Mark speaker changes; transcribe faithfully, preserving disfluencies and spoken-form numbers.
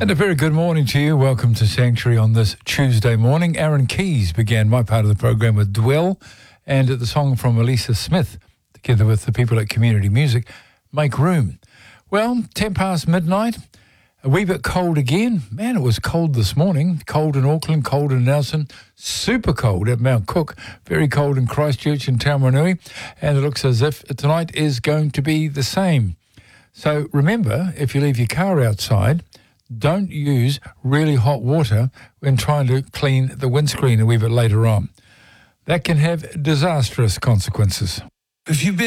Speaker 1: And a very good morning to you. Welcome to Sanctuary on this Tuesday morning. Aaron Keys began my part of the program with Dwell, and the song from Elisa Smith, together with the people at Community Music, Make Room. Well, ten past midnight, a wee bit cold again. Man, it was cold this morning. Cold in Auckland, cold in Nelson, super cold at Mount Cook, very cold in Christchurch and Taumarunui, and it looks as if tonight is going to be the same. So remember, if you leave your car outside, don't use really hot water when trying to clean the windscreen a wee bit later on. That can have disastrous consequences.
Speaker 2: If you've been